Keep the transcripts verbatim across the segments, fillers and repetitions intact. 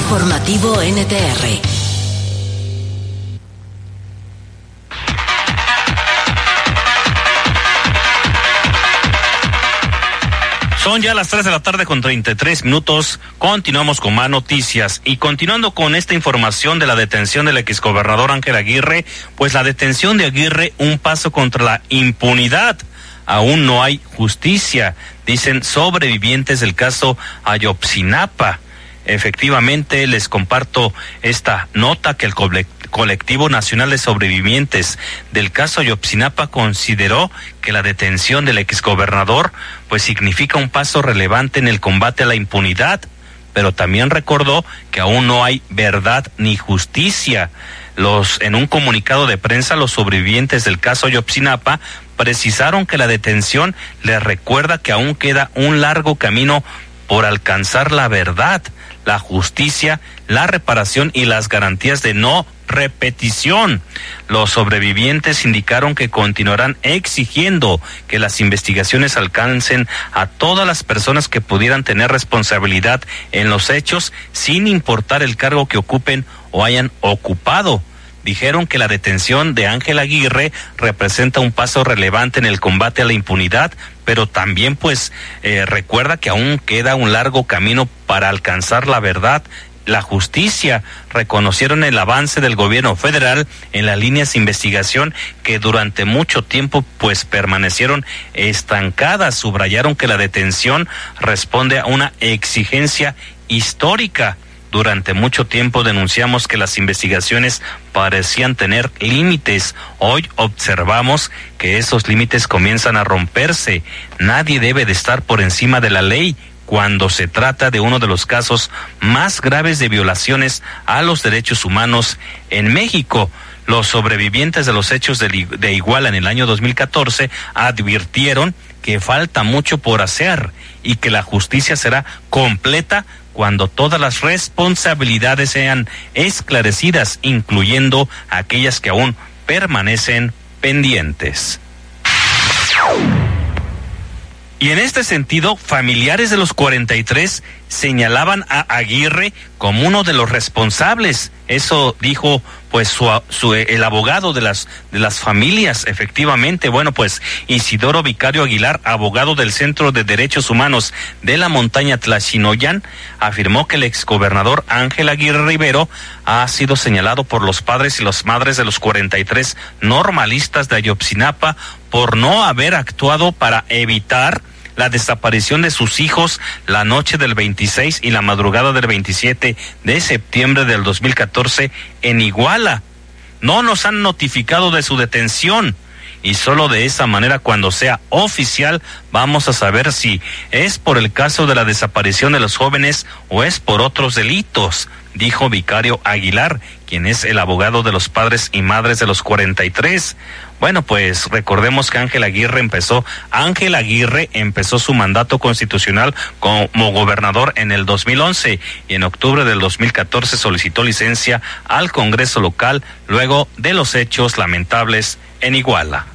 Informativo N T R. Son ya las tres de la tarde con treinta y tres minutos. Continuamos con más noticias y continuando con esta información de la detención del exgobernador Ángel Aguirre, pues la detención de Aguirre, un paso contra la impunidad. Aún no hay justicia, dicen sobrevivientes del caso Ayotzinapa. Efectivamente, les comparto esta nota que el Colectivo Nacional de Sobrevivientes del caso Ayotzinapa consideró que la detención del exgobernador pues significa un paso relevante en el combate a la impunidad, pero también recordó que aún no hay verdad ni justicia. Los, en un comunicado de prensa, los sobrevivientes del caso Ayotzinapa precisaron que la detención les recuerda que aún queda un largo camino por alcanzar la verdad, la justicia, la reparación y las garantías de no repetición. Los sobrevivientes indicaron que continuarán exigiendo que las investigaciones alcancen a todas las personas que pudieran tener responsabilidad en los hechos, sin importar el cargo que ocupen o hayan ocupado. Dijeron que la detención de Ángel Aguirre representa un paso relevante en el combate a la impunidad, pero también pues eh, recuerda que aún queda un largo camino para alcanzar la verdad, la justicia. Reconocieron el avance del gobierno federal en las líneas de investigación que durante mucho tiempo pues permanecieron estancadas. Subrayaron que la detención responde a una exigencia histórica. Durante mucho tiempo denunciamos que las investigaciones parecían tener límites. Hoy observamos que esos límites comienzan a romperse. Nadie debe de estar por encima de la ley cuando se trata de uno de los casos más graves de violaciones a los derechos humanos en México. Los sobrevivientes de los hechos de, de Iguala en el año dos mil catorce advirtieron que falta mucho por hacer y que la justicia será completa cuando todas las responsabilidades sean esclarecidas, incluyendo aquellas que aún permanecen pendientes. Y en este sentido, familiares de los cuarenta y tres señalaban a Aguirre como uno de los responsables. Eso dijo pues su, su el abogado de las de las familias. Efectivamente, bueno, pues Isidoro Vicario Aguilar, abogado del Centro de Derechos Humanos de la Montaña Tlaxinoyan, afirmó que el exgobernador Ángel Aguirre Rivero ha sido señalado por los padres y las madres de los cuarenta y tres normalistas de Ayotzinapa por no haber actuado para evitar la desaparición de sus hijos la noche del veintiséis y la madrugada del veintisiete de septiembre del dos mil catorce en Iguala. No nos han notificado de su detención y solo de esa manera, cuando sea oficial, vamos a saber si es por el caso de la desaparición de los jóvenes o es por otros delitos, dijo Vicario Aguilar, quien es el abogado de los padres y madres de los cuarenta y tres. Bueno, pues recordemos que Ángel Aguirre empezó, Ángel Aguirre empezó su mandato constitucional como gobernador en el dos mil once y en octubre del dos mil catorce solicitó licencia al Congreso local luego de los hechos lamentables en Iguala.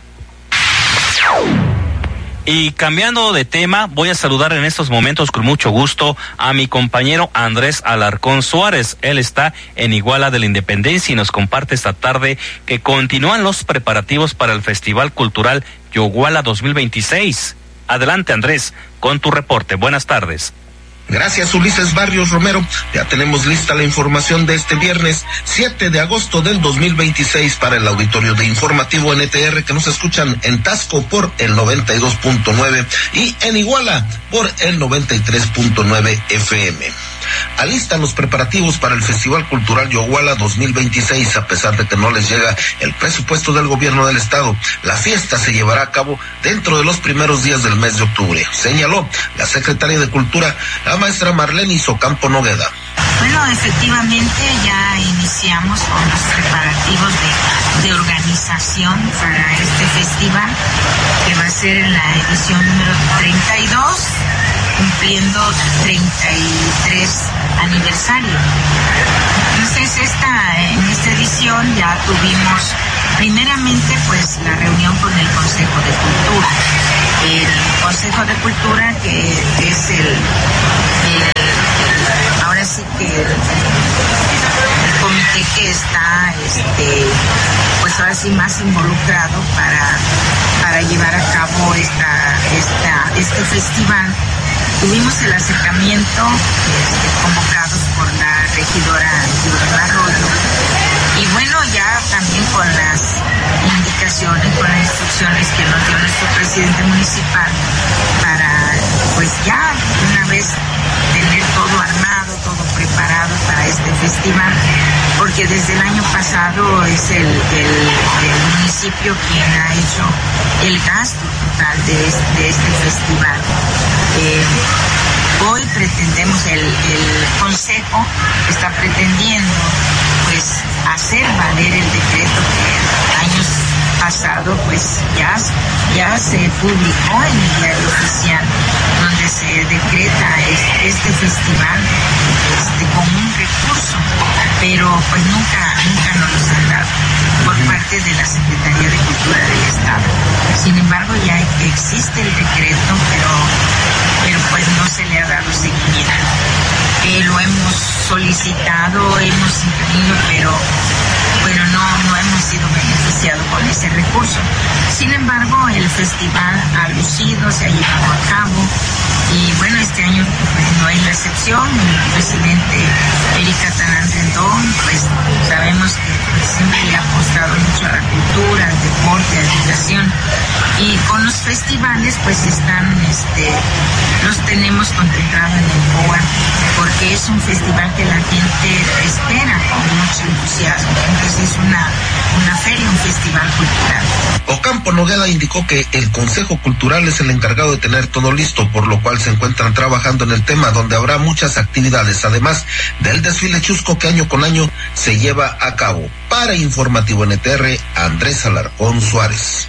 Y cambiando de tema, voy a saludar en estos momentos con mucho gusto a mi compañero Andrés Alarcón Suárez. Él está en Iguala de la Independencia y nos comparte esta tarde que continúan los preparativos para el Festival Cultural Yoguala dos mil veintiséis. Adelante, Andrés, con tu reporte. Buenas tardes. Gracias, Ulises Barrios Romero. Ya tenemos lista la información de este viernes siete de agosto del dos mil veintiséis para el auditorio de Informativo N T R, que nos escuchan en Tasco por el noventa y dos punto nueve y en Iguala por el noventa y tres punto nueve F M. Alistan los preparativos para el Festival Cultural Yoguala dos mil veintiséis, a pesar de que no les llega el presupuesto del gobierno del estado. La fiesta se llevará a cabo dentro de los primeros días del mes de octubre, señaló la secretaria de Cultura, la maestra Marlene Isocampo Nogueda. Bueno, efectivamente ya iniciamos con los preparativos de, de organización para este festival, que va a ser en la edición número treinta y dos, cumpliendo treinta y tres aniversario. Entonces esta, en esta edición ya tuvimos primeramente pues la reunión con el Consejo de Cultura. El Consejo de Cultura, que es el, el, el ahora sí que el, así más involucrado para, para llevar a cabo esta, esta, este festival. Tuvimos el acercamiento este, convocados por la regidora Yurema Arroyo, y bueno, ya también con las indicaciones, con las instrucciones que nos dio nuestro presidente municipal para, pues ya una vez tener todo armado, todo preparado para este festival, porque desde el año pasado es el, el, el municipio quien ha hecho el gasto total de este, de este festival. Eh, hoy pretendemos, el, el consejo está pretendiendo pues hacer valer el decreto que años pasado pues ya, ya se publicó en el diario oficial, donde se decreta este, este festival este, como un recurso, pero pues nunca, nunca nos los han dado por parte de la Secretaría de Cultura del Estado. Sin embargo, ya existe el decreto, pero, pero pues no se le ha dado seguimiento. Eh, lo hemos solicitado, hemos intervenido, pero, pero no, no hemos sido beneficiados con ese recurso. Sin embargo, el festival ha lucido, se ha llevado a cabo, y bueno, este año pues, no hay la excepción. El presidente Erika Tarán Rendón, pues sabemos que pues, siempre le ha apostado mucho a la cultura, al deporte, a la educación, y con los festivales pues están, este, los tenemos contemplados en el B O A, porque es un festival que la gente espera con mucho entusiasmo. Entonces es una, una feria, un festival cultural. Ocampo Nogueda indicó que el Consejo Cultural es el encargado de tener todo listo, por lo cual se encuentran trabajando en el tema, donde habrá muchas actividades, además del desfile chusco que año con año se lleva a cabo. Para Informativo N T R, Andrés Alarcón Suárez.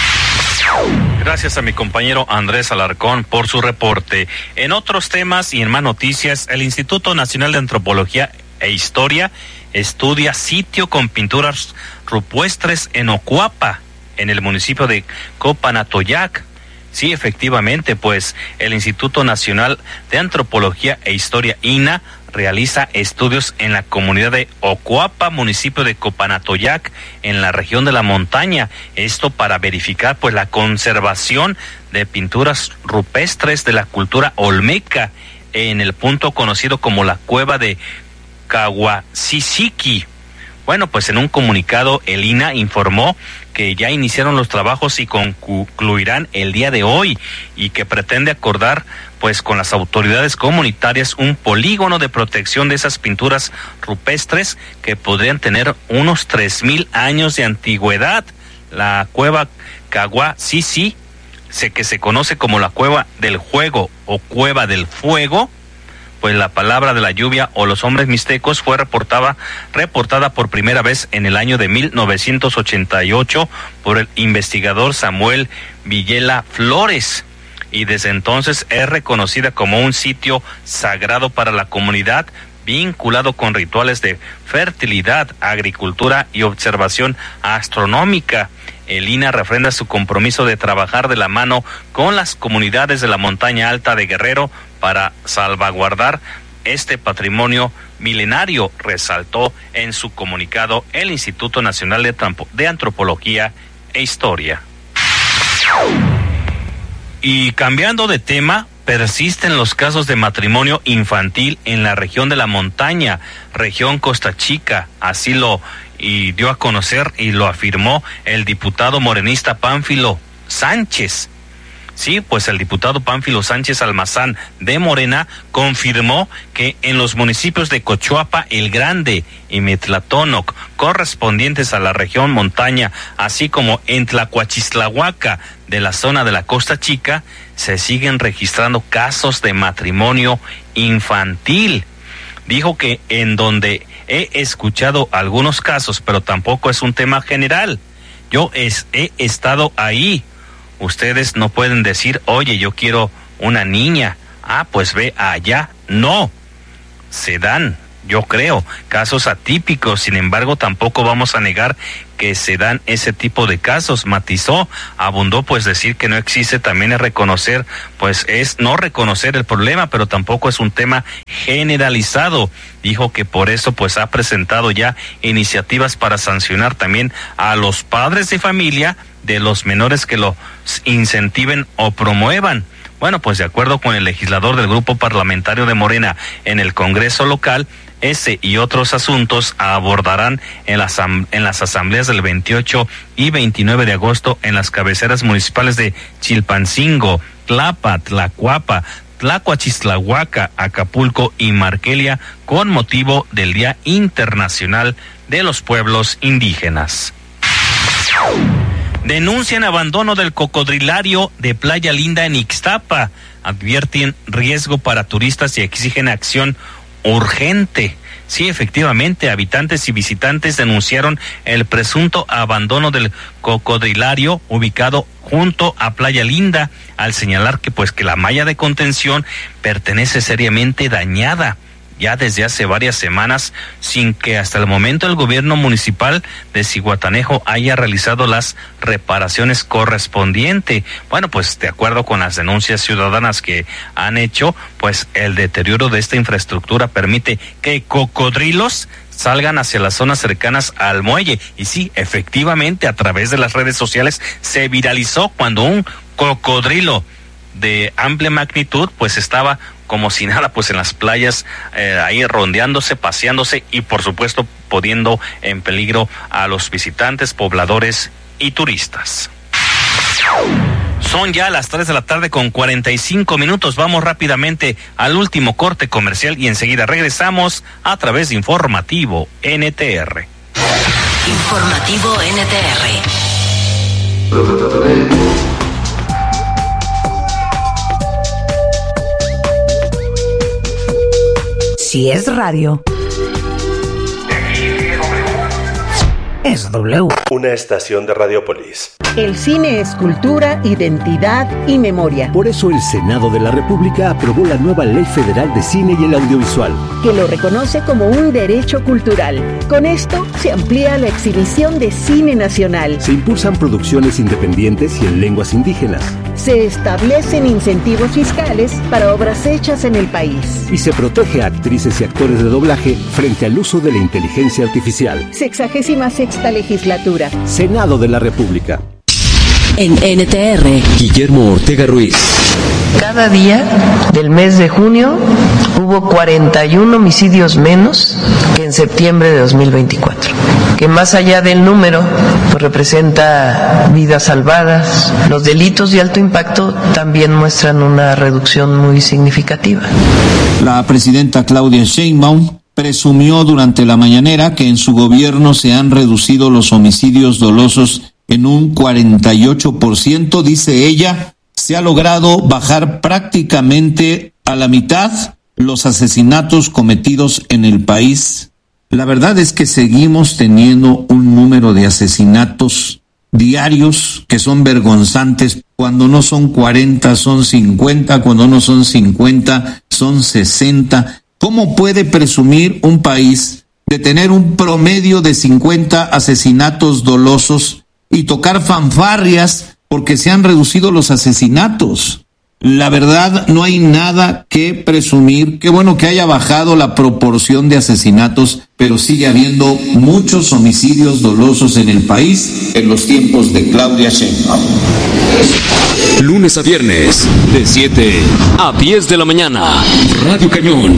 Gracias a mi compañero Andrés Alarcón por su reporte. En otros temas y en más noticias, el Instituto Nacional de Antropología e Historia estudia sitio con pinturas rupestres en Ocuapa, en el municipio de Copanatoyac. Sí, efectivamente, pues el Instituto Nacional de Antropología e Historia, I N A, realiza estudios en la comunidad de Ocuapa, municipio de Copanatoyac, en la región de la montaña. Esto para verificar pues la conservación de pinturas rupestres de la cultura olmeca en el punto conocido como la cueva de Cahuasisiqui. Bueno, pues en un comunicado el I N A informó que ya iniciaron los trabajos y concluirán el día de hoy, y que pretende acordar pues con las autoridades comunitarias un polígono de protección de esas pinturas rupestres que podrían tener unos tres mil años de antigüedad. La cueva Cahuasisiqui, que se conoce como la cueva del juego o cueva del fuego, pues la palabra de la lluvia o los hombres mixtecos fue reportada, reportada por primera vez en el año de mil novecientos ochenta y ocho por el investigador Samuel Villela Flores, y desde entonces es reconocida como un sitio sagrado para la comunidad, vinculado con rituales de fertilidad, agricultura y observación astronómica. El I N A refrenda su compromiso de trabajar de la mano con las comunidades de la montaña alta de Guerrero para salvaguardar este patrimonio milenario, resaltó en su comunicado el Instituto Nacional de, Trampo- de Antropología e Historia. Y cambiando de tema, persisten los casos de matrimonio infantil en la región de la montaña, región Costa Chica. Así lo y dio a conocer y lo afirmó el diputado morenista Pánfilo Sánchez. Sí, pues el diputado Pánfilo Sánchez Almazán de Morena confirmó que en los municipios de Cochuapa el Grande y Metlatónoc, correspondientes a la región montaña, así como en Tlacuachistlahuaca de la zona de la Costa Chica, se siguen registrando casos de matrimonio infantil. Dijo que en donde he escuchado algunos casos, pero tampoco es un tema general. Yo es, he estado ahí. Ustedes no pueden decir, oye, yo quiero una niña. Ah, pues ve allá. No. Se dan, yo creo, casos atípicos. Sin embargo, tampoco vamos a negar que se dan ese tipo de casos. Matizó, abundó pues decir que no existe también es reconocer, pues es no reconocer el problema, pero tampoco es un tema generalizado. Dijo que por eso pues ha presentado ya iniciativas para sancionar también a los padres de familia de los menores que lo incentiven o promuevan. Bueno, pues de acuerdo con el legislador del grupo parlamentario de Morena en el Congreso local, ese y otros asuntos abordarán en las, en las asambleas del veintiocho y veintinueve de agosto en las cabeceras municipales de Chilpancingo, Tlapa, Tlacuapa, Tlacuachistlahuaca, Acapulco y Marquelia, con motivo del Día Internacional de los Pueblos Indígenas. Denuncian abandono del cocodrilario de Playa Linda en Ixtapa. Advierten riesgo para turistas y exigen acción urgente. Sí, efectivamente, habitantes y visitantes denunciaron el presunto abandono del cocodrilario ubicado junto a Playa Linda, al señalar que pues que la malla de contención pertenece seriamente dañada ya desde hace varias semanas, sin que hasta el momento el gobierno municipal de Zihuatanejo haya realizado las reparaciones correspondientes. Bueno, pues de acuerdo con las denuncias ciudadanas que han hecho, pues el deterioro de esta infraestructura permite que cocodrilos salgan hacia las zonas cercanas al muelle. Y sí, efectivamente, a través de las redes sociales se viralizó cuando un cocodrilo de amplia magnitud pues estaba como si nada pues en las playas, eh, ahí rondeándose, paseándose y por supuesto poniendo en peligro a los visitantes, pobladores y turistas. Son ya las tres de la tarde con cuarenta y cinco minutos. Vamos rápidamente al último corte comercial y enseguida regresamos a través de Informativo N T R. Informativo N T R. Si es radio, es W. Una estación de Radiopolis. El cine es cultura, identidad y memoria. Por eso el Senado de la República aprobó la nueva Ley Federal de Cine y el Audiovisual, que lo reconoce como un derecho cultural. Con esto se amplía la exhibición de cine nacional. Se impulsan producciones independientes y en lenguas indígenas. Se establecen incentivos fiscales para obras hechas en el país. Y se protege a actrices y actores de doblaje frente al uso de la inteligencia artificial. Sexagésima sexta legislatura. Senado de la República. En N T R, Guillermo Ortega Ruiz. Cada día del mes de junio hubo cuarenta y uno homicidios menos que en septiembre de dos mil veinticuatro, que más allá del número pues representa vidas salvadas. Los delitos de alto impacto también muestran una reducción muy significativa. La presidenta Claudia Sheinbaum presumió durante la mañanera que en su gobierno se han reducido los homicidios dolosos en un cuarenta y ocho por ciento, dice ella. Se ha logrado bajar prácticamente a la mitad los asesinatos cometidos en el país. La verdad es que seguimos teniendo un número de asesinatos diarios que son vergonzantes. Cuando no son cuarenta, son cincuenta, cuando no son cincuenta, son sesenta. ¿Cómo puede presumir un país de tener un promedio de cincuenta asesinatos dolosos y tocar fanfarrias porque se han reducido los asesinatos? La verdad, no hay nada que presumir. Qué bueno que haya bajado la proporción de asesinatos, pero sigue habiendo muchos homicidios dolosos en el país en los tiempos de Claudia Sheinbaum. Lunes a viernes, de siete a diez de la mañana, Radio Cañón.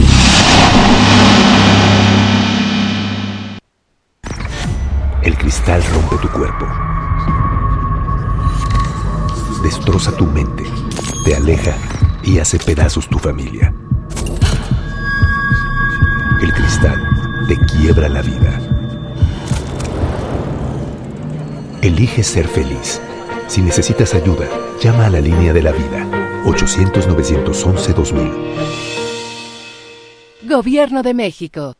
El cristal rompe tu cuerpo, destroza tu mente, te aleja y hace pedazos tu familia. El cristal te quiebra la vida. Elige ser feliz. Si necesitas ayuda, llama a la línea de la vida, ochocientos, novecientos once, dos mil. Gobierno de México.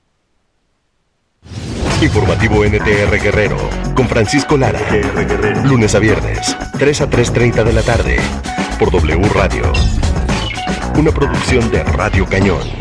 Informativo N T R Guerrero, con Francisco Lara. Lunes a viernes, tres a tres treinta de la tarde, por W Radio. Una producción de Radio Cañón.